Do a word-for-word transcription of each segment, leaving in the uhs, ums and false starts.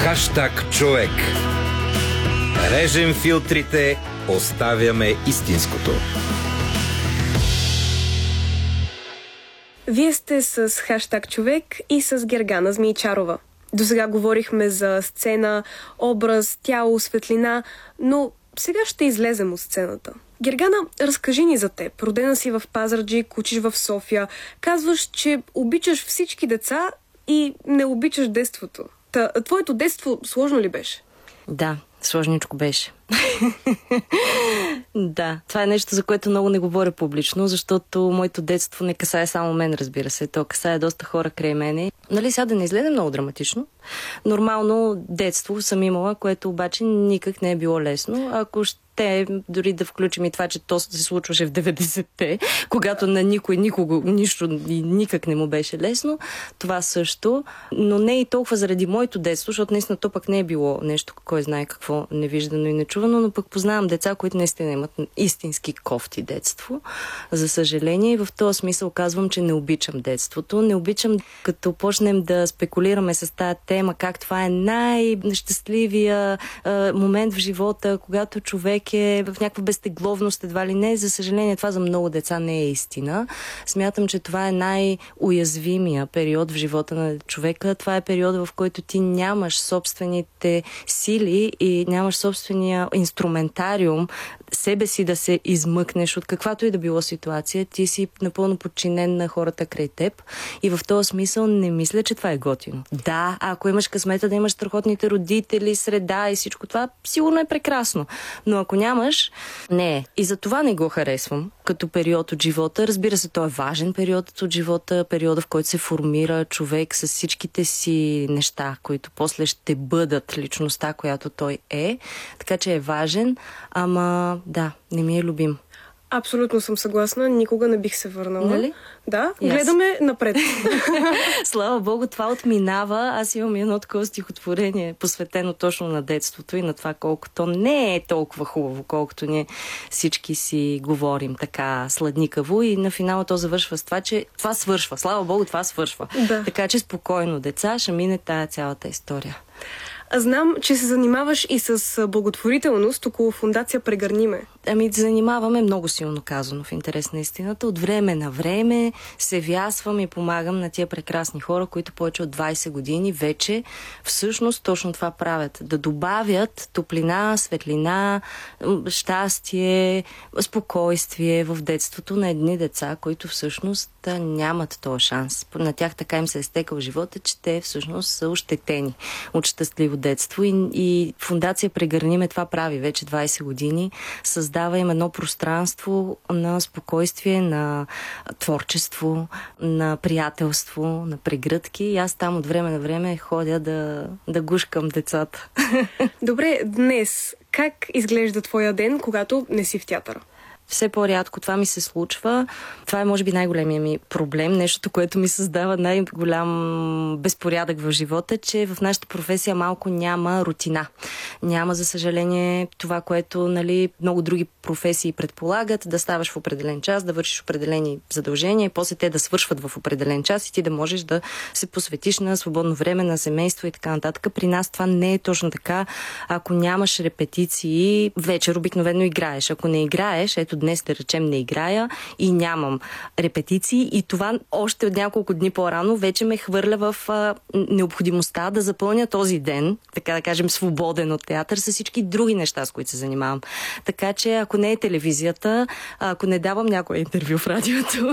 Хаштаг човек. Режем филтрите, оставяме истинското. Вие сте с Хаштаг човек и с Гергана Змейчарова. До сега говорихме за сцена, образ, тяло, светлина, но сега ще излезем от сцената. Гергана, разкажи ни за теб. Родена си в Пазарджик, учиш в София. Казваш, че обичаш всички деца и не обичаш детството. Та, твоето детство сложно ли беше? Да, сложничко беше. Да, това е нещо, за което много не говоря публично, защото моето детство не касае само мен, разбира се. То касае доста хора край мене. Нали, сега да не изгледа много драматично. Нормално детство съм имала, което обаче никак не е било лесно. Ако ще дори да включим и това, че то се случваше в деветдесетте, когато на никой, никого, нищо и никак не му беше лесно. Това също. Но не и толкова заради моето детство, защото наистина то пък не е било нещо, кой знае какво невиждано и нечувано, но пък познавам деца, които наистина имат истински кофти детство. За съжаление, и в този смисъл казвам, че не обичам детството. Не обичам, като почнем да спекулираме с тази тема, как това е най-щастливия е, момент в живота, когато човек е в някаква безтегловност, едва ли не. За съжаление, това за много деца не е истина. Смятам, че това е най-уязвимия период в живота на човека. Това е периода, в който ти нямаш собствените сили и нямаш собствения инструментариум себе си да се измъкнеш от каквато и да било ситуация. Ти си напълно подчинен на хората край теб и в този смисъл не мисля, че това е готино. Да, ако имаш късмета да имаш страхотните родители, среда и всичко това, сигурно е прекрасно. Но ако нямаш, не е. И за това не го харесвам като период от живота. Разбира се, той е важен период от живота, периода, в който се формира човек с всичките си неща, които после ще бъдат личността, която той е. Така че е важен, ама да, не ми е любим. Абсолютно съм съгласна. Никога не бих се върнала. Нали? Да, yes. Гледаме напред. Слава Богу, това отминава. Аз имам едно такова стихотворение, посветено точно на детството и на това колко то не е толкова хубаво, колкото ние всички си говорим така сладникаво и на финала то завършва с това, че това свършва. Слава Богу, това свършва. Да. Така че спокойно, деца, ще мине тая цялата история. Знам, че се занимаваш и с благотворителност около фондация Прегърни ме. Ами, занимаваме много силно казано в интерес на истината. От време на време се вясвам и помагам на тия прекрасни хора, които повече от двайсет години вече всъщност точно това правят. Да добавят топлина, светлина, щастие, спокойствие в детството на едни деца, които всъщност нямат този шанс. На тях така им се е стекал живота, че те всъщност са ощетени от щастливо детство и, и фондация Прегърни ме това прави вече двайсет години. Създава им едно пространство на спокойствие, на творчество, на приятелство, на прегръдки и аз там от време на време ходя да, да гушкам децата. Добре, днес как изглежда твоя ден, когато не си в театъра? Все по-рядко това ми се случва. Това е, може би, най-големия ми проблем. Нещото, което ми създава най-голям безпорядък в живота, че в нашата професия малко няма рутина. Няма, за съжаление, това, което, нали, много други професии предполагат, да ставаш в определен час, да вършиш определени задължения, после те да свършват в определен час и ти да можеш да се посветиш на свободно време, на семейство и така нататък. При нас това не е точно така. Ако нямаш репетиции, вечер обикновено играеш. Ако не играеш, ето днес, да речем, не играя и нямам репетиции и това още от няколко дни по-рано вече ме хвърля в а, необходимостта да запълня този ден, така да кажем, свободен от театър с всички други неща, с които се занимавам. Така че, ако не е телевизията, ако не давам някое интервю в радиото,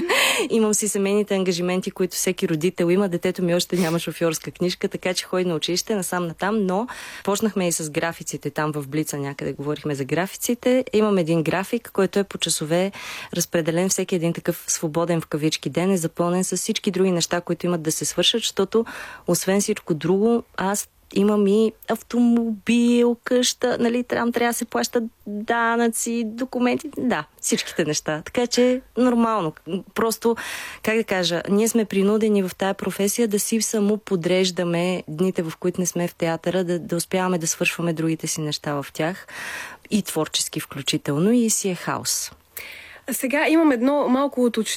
имам си семейните ангажименти, които всеки родител има. Детето ми още няма шофьорска книжка, така че ходи на училище, насам натам, но почнахме и с графиците там в Блица, някъде говорихме за графиците. Имам един график, който е по часове разпределен. Всеки един такъв свободен в кавички ден е запълнен с всички други неща, които имат да се свършат, защото освен всичко друго, аз имам и автомобил, къща, нали, трябва, трябва да се плащат данъци, документи, да, всичките неща. Така че нормално. Просто, как да кажа, ние сме принудени в тая професия да си само подреждаме дните, в които не сме в театъра, да, да успяваме да свършваме другите си неща в тях и творчески включително и си е хаос. Сега имам едно малко уточнение.